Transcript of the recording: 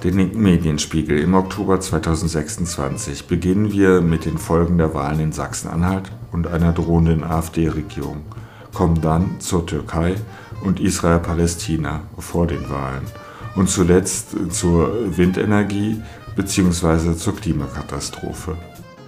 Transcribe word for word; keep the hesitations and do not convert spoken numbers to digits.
Den Medienspiegel im Oktober zweitausendsechsundzwanzig beginnen wir mit den Folgen der Wahlen in Sachsen-Anhalt und einer drohenden AfD-Regierung, kommen dann zur Türkei und Israel-Palästina vor den Wahlen und zuletzt zur Windenergie bzw. zur Klimakatastrophe.